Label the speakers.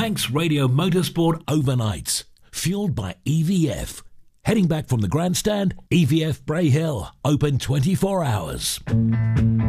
Speaker 1: Manx Radio Motorsport Overnights, fueled by EVF. Heading back from the grandstand, EVF Bray Hill, open 24 hours.